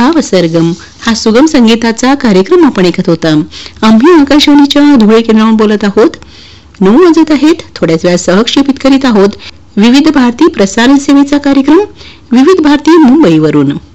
भाव सरगम हा सुगम संगीताचा कार्यक्रम आपण ऐकत होता. आम्ही आकाशवाणीच्या धुळे केंद्रावरून बोलत आहोत. 9 वाजत आहेत. थोड्याच वेळात सहक्षेपित करीत आहोत विविध भारती प्रसारण सेवेचा कार्यक्रम विविध भारती मुंबईवरून.